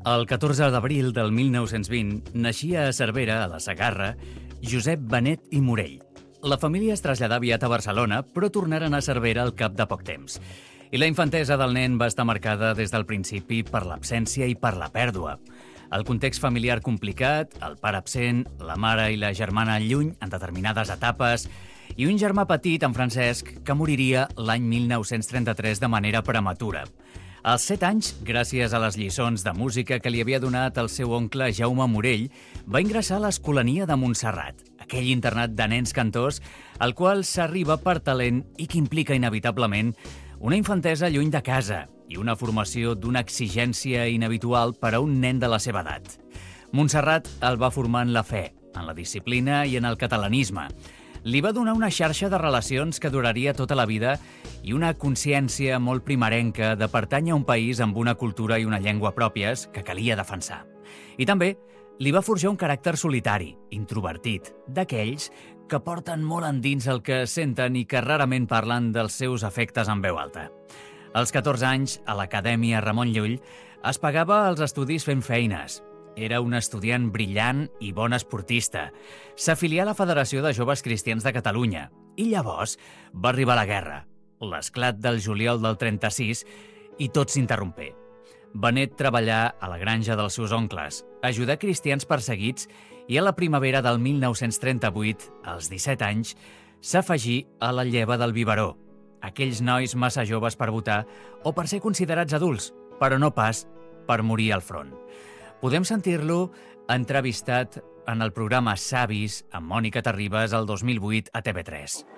El 14 d'abril del 1920 naixia a Cervera, a la Segarra, Josep Benet i Morell. La família es traslladà aviat a Barcelona, però tornaren a Cervera al cap de poc temps. I la infantesa del nen va estar marcada des del principi per l'absència i per la pèrdua. El context familiar complicat, el pare absent, la mare i la germana lluny en determinades etapes i un germà petit, en Francesc, que moriria l'any 1933 de manera prematura. Als 7 anys, gràcies a les lliçons de música que li havia donat el seu oncle Jaume Morell, va ingressar a l'Escolania de Montserrat, aquell internat de nens cantors al qual s'arriba per talent i que implica inevitablement una infantesa lluny de casa i una formació d'una exigència inhabitual per a un nen de la seva edat. Montserrat el va formar en la fe, en la disciplina i en el catalanisme. Li va donar una xarxa de relacions que duraria tota la vida i una consciència molt primerenca de pertànyer a un país amb una cultura i una llengua pròpies que calia defensar. I també li va forjar un caràcter solitari, introvertit, d'aquells que porten molt endins el que senten i que rarament parlen dels seus afectes en veu alta. Als 14 anys, a l'Acadèmia Ramon Llull, es pagava els estudis fent feines. Era un estudiant brillant i bon esportista. S'afilià a la Federació de Joves Cristians de Catalunya i llavors va arribar la guerra, l'esclat del juliol del 36, i tot s'interrompé. Benet treballà a la granja dels seus oncles, ajudà cristians perseguits i a la primavera del 1938, als 17 anys, s'afegí a la lleva del biberó, aquells nois massa joves per votar o per ser considerats adults, però no pas per morir al front. Podem sentir-lo entrevistat en el programa Savis amb Mònica Terribas el 2008 a TV3.